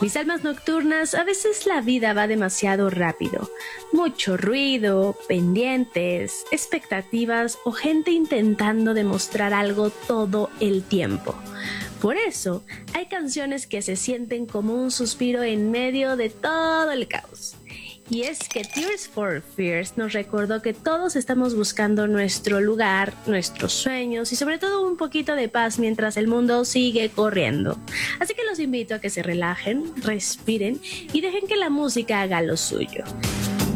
Mis almas nocturnas, a veces la vida va demasiado rápido. Mucho ruido, pendientes, expectativas o gente intentando demostrar algo todo el tiempo. Por eso, hay canciones que se sienten como un suspiro en medio de todo el caos. Y es que Tears for Fears nos recordó que todos estamos buscando nuestro lugar, nuestros sueños y sobre todo un poquito de paz mientras el mundo sigue corriendo. Así que los invito a que se relajen, respiren y dejen que la música haga lo suyo.